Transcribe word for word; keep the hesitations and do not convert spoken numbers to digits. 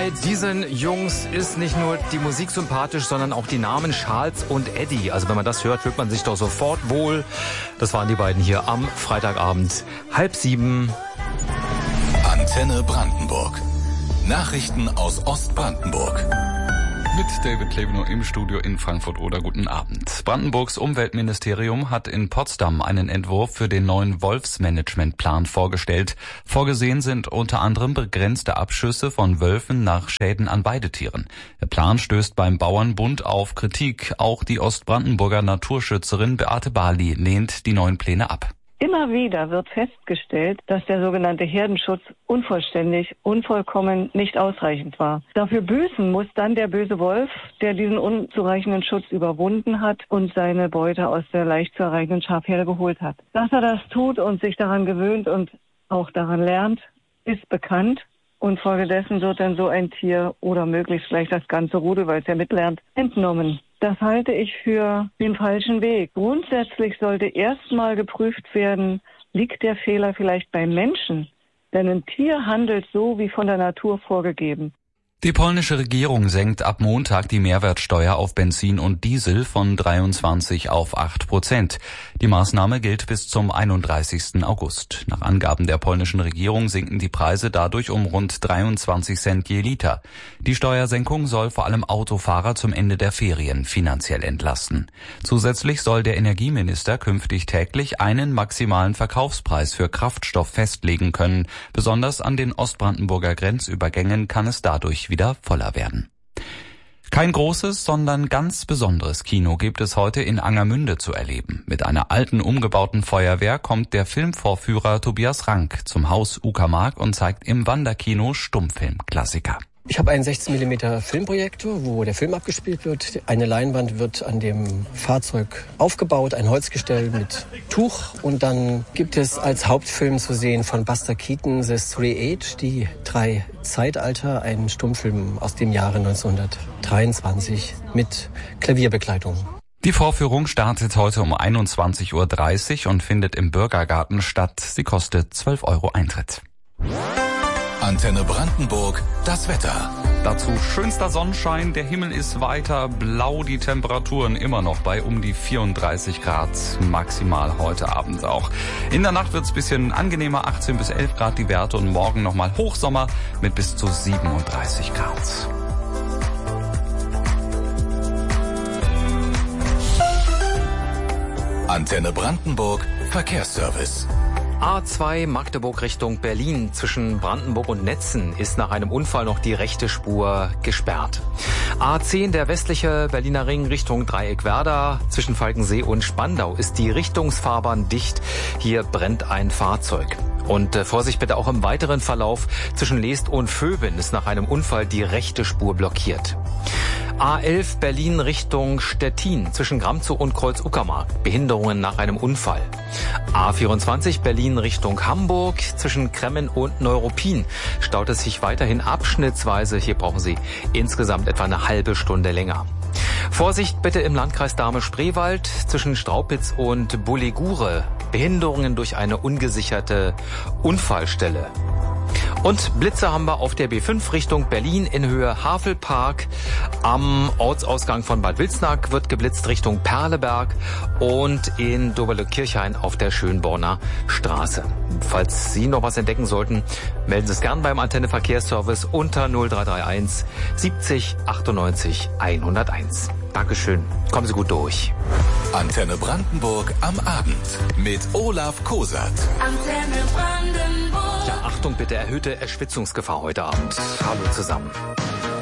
Bei diesen Jungs ist nicht nur die Musik sympathisch, sondern auch die Namen Charles und Eddie. Also wenn man das hört, fühlt man sich doch sofort wohl. Das waren die beiden hier am Freitagabend, halb sieben. Antenne Brandenburg. Nachrichten aus Ostbrandenburg. Mit David Klebenow im Studio in Frankfurt oder guten Abend. Brandenburgs Umweltministerium hat in Potsdam einen Entwurf für den neuen Wolfsmanagementplan vorgestellt. Vorgesehen sind unter anderem begrenzte Abschüsse von Wölfen nach Schäden an Weidetieren. Der Plan stößt beim Bauernbund auf Kritik. Auch die Ostbrandenburger Naturschützerin Beate Bali lehnt die neuen Pläne ab. Immer wieder wird festgestellt, dass der sogenannte Herdenschutz unvollständig, unvollkommen, nicht ausreichend war. Dafür büßen muss dann der böse Wolf, der diesen unzureichenden Schutz überwunden hat und seine Beute aus der leicht zu erreichenden Schafherde geholt hat. Dass er das tut und sich daran gewöhnt und auch daran lernt, ist bekannt. Und folgedessen wird dann so ein Tier oder möglichst vielleicht das ganze Rudel, weil es ja mitlernt, entnommen. Das halte ich für den falschen Weg. Grundsätzlich sollte erstmal geprüft werden, liegt der Fehler vielleicht beim Menschen? Denn ein Tier handelt so, wie von der Natur vorgegeben. Die polnische Regierung senkt ab Montag die Mehrwertsteuer auf Benzin und Diesel von dreiundzwanzig auf acht Prozent. Die Maßnahme gilt bis zum einunddreißigsten August. Nach Angaben der polnischen Regierung sinken die Preise dadurch um rund dreiundzwanzig Cent je Liter. Die Steuersenkung soll vor allem Autofahrer zum Ende der Ferien finanziell entlasten. Zusätzlich soll der Energieminister künftig täglich einen maximalen Verkaufspreis für Kraftstoff festlegen können. Besonders an den Ostbrandenburger Grenzübergängen kann es dadurch wieder voller werden. Kein großes, sondern ganz besonderes Kino gibt es heute in Angermünde zu erleben. Mit einer alten, umgebauten Feuerwehr kommt der Filmvorführer Tobias Rank zum Haus Uckermark und zeigt im Wanderkino Stummfilmklassiker. Ich habe einen sechzehn Millimeter Filmprojektor, wo der Film abgespielt wird. Eine Leinwand wird an dem Fahrzeug aufgebaut, ein Holzgestell mit Tuch. Und dann gibt es als Hauptfilm zu sehen von Buster Keaton The Three Age, die drei Zeitalter, ein Stummfilm aus dem Jahre neunzehnhundertdreiundzwanzig mit Klavierbegleitung. Die Vorführung startet heute um einundzwanzig Uhr dreißig und findet im Bürgergarten statt. Sie kostet zwölf Euro Eintritt. Antenne Brandenburg, das Wetter. Dazu schönster Sonnenschein, der Himmel ist weiter blau, die Temperaturen immer noch bei um die vierunddreißig Grad, maximal heute Abend auch. In der Nacht wird es ein bisschen angenehmer, achtzehn bis elf Grad die Werte und morgen nochmal Hochsommer mit bis zu siebenunddreißig Grad. Antenne Brandenburg, Verkehrsservice. A zwei Magdeburg Richtung Berlin zwischen Brandenburg und Netzen ist nach einem Unfall noch die rechte Spur gesperrt. A zehn der westliche Berliner Ring Richtung Dreieckwerder zwischen Falkensee und Spandau ist die Richtungsfahrbahn dicht. Hier brennt ein Fahrzeug. Und äh, Vorsicht bitte auch im weiteren Verlauf zwischen Leest und Vöben ist nach einem Unfall die rechte Spur blockiert. A elf Berlin Richtung Stettin zwischen Gramzow und Kreuz-Uckermark. Behinderungen nach einem Unfall. A vierundzwanzig Berlin Richtung Hamburg zwischen Kremmen und Neuruppin staut es sich weiterhin abschnittsweise. Hier brauchen Sie insgesamt etwa eine halbe Stunde länger. Vorsicht bitte im Landkreis Dahme-Spreewald zwischen Straupitz und Bulligure. Behinderungen durch eine ungesicherte Unfallstelle. Und Blitze haben wir auf der B fünf Richtung Berlin in Höhe Havelpark. Am Ortsausgang von Bad Wilsnack wird geblitzt Richtung Perleberg und in Doberle-Kirchhain auf der Schönborner Straße. Falls Sie noch was entdecken sollten, melden Sie es gern beim Antenne Verkehrsservice unter null drei drei eins siebzig achtundneunzig hunderteins. Dankeschön. Kommen Sie gut durch. Antenne Brandenburg am Abend mit Olaf Kosat. Antenne Brandenburg. Ja, Achtung bitte, erhöhte Erschwitzungsgefahr heute Abend. Hallo zusammen.